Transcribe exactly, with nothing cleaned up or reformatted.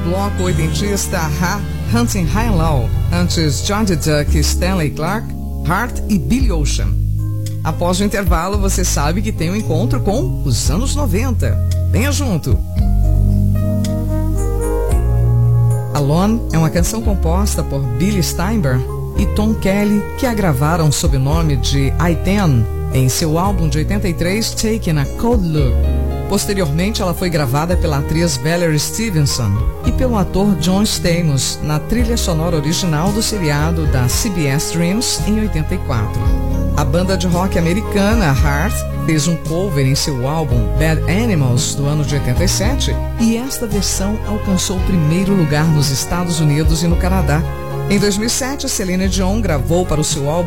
bloco oitentista Ha, Hunting High and Low, antes Johnny Duck, Stanley Clarke, Heart e Billy Ocean. Após o intervalo, você sabe que tem um encontro com os anos noventa. Venha junto! Alone é uma canção composta por Billy Steinberg e Tom Kelly, que a gravaram sob o nome de I Ten em seu álbum de oitenta e três, Taking a Cold Look. Posteriormente, ela foi gravada pela atriz Valerie Stevenson e pelo ator John Stamos na trilha sonora original do seriado da C B S Dreams em oitenta e quatro. A banda de rock americana Heart fez um cover em seu álbum Bad Animals do ano de oitenta e sete e esta versão alcançou o primeiro lugar nos Estados Unidos e no Canadá. Em dois mil e sete, Celine Dion gravou para o seu álbum